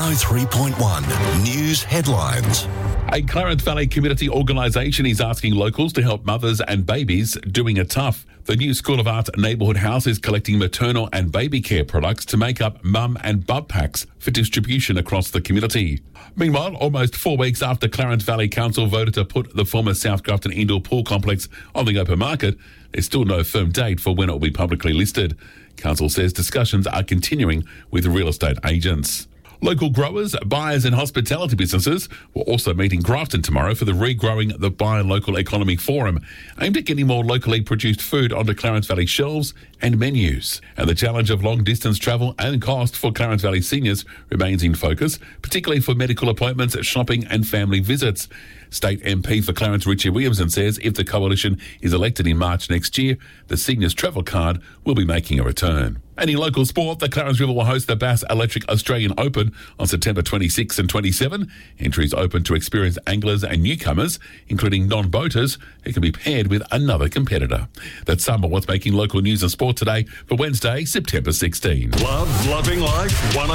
103.1 News Headlines. A Clarence Valley community organisation is asking locals to help mothers and babies doing it tough. The new School of Arts neighbourhood house is collecting maternal and baby care products to make up mum and bub packs for distribution across the community. Meanwhile, almost 4 weeks after Clarence Valley Council voted to put the former South Grafton Indoor Pool Complex on the open market, there's still no firm date for when it will be publicly listed. Council says discussions are continuing with real estate agents. Local growers, buyers and hospitality businesses will also meet in Grafton tomorrow for the Regrowing the Buy Local Economy Forum, aimed at getting more locally produced food onto Clarence Valley shelves and menus. And the challenge of long-distance travel and cost for Clarence Valley seniors remains in focus, particularly for medical appointments, shopping and family visits. State MP for Clarence Richie Williamson says if the coalition is elected in March next year, the seniors travel card will be making a return. And in local sport, the Clarence River will host the Bass Electric Australian Open on September 26 and 27. Entries open to experienced anglers and newcomers, including non-boaters, who can be paired with another competitor. That's some of what's making local news and sport today for Wednesday, September 16. Love Loving Life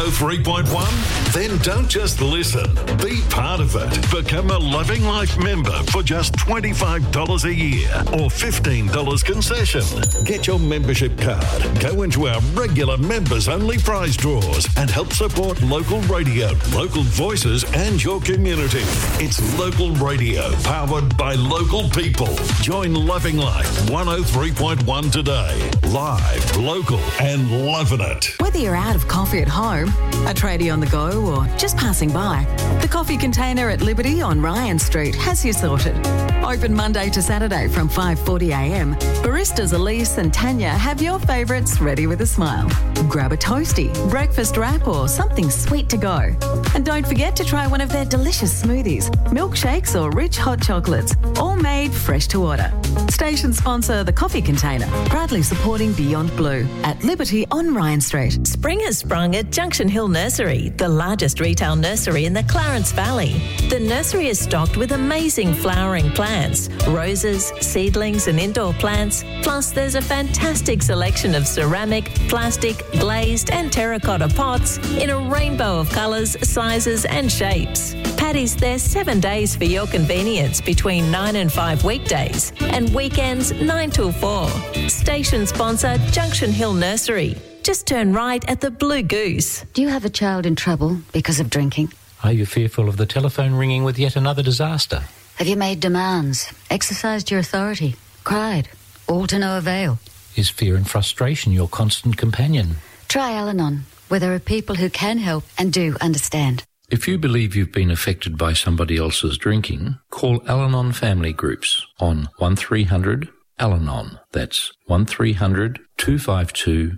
103.1? Then don't just listen. Be part of it. Become a Loving Life member for just $25 a year or $15 concession. Get your membership card. Go into our regular members-only prize draws and help support local radio, local voices and your community. It's local radio powered by local people. Join Loving Life 103.1 today. Live, local and loving it. Whether you're out of coffee at home, a tradie on the go or just passing by, the coffee container at Liberty on Ryan Street has you sorted. Open Monday to Saturday from 5:40am. Baristas Elise and Tanya have your favourites ready with a smile. Grab a toasty, breakfast wrap or something sweet to go. And don't forget to try one of their delicious smoothies, milkshakes or rich hot chocolates, all made fresh to order. Station sponsor The Coffee Container, proudly supporting Beyond Blue at Liberty on Ryan Street. Spring has sprung at Junction Hill Nursery, the largest retail nursery in the Clarence Valley. The nursery is stocked with amazing flowering plants, roses, seedlings and indoor plants, plus there's a fantastic selection of ceramic, plastic, glazed and terracotta pots in a rainbow of colours, sizes and shapes. Paddy's there 7 days for your convenience between 9 and 5 weekdays and weekends 9 till 4. Station sponsor Junction Hill Nursery. Just turn right at the Blue Goose. Do you have a child in trouble because of drinking? Are you fearful of the telephone ringing with yet another disaster? Have you made demands, exercised your authority, cried, all to no avail? Is fear and frustration your constant companion? Try Al-Anon, where there are people who can help and do understand. If you believe you've been affected by somebody else's drinking, call Al-Anon Family Groups on 1300 Al-Anon. That's 1300 252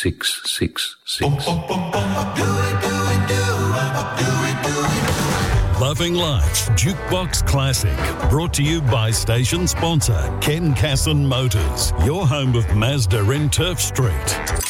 666. Loving Life Jukebox Classic, brought to you by station sponsor Ken Casson Motors, your home of Mazda in Turf Street.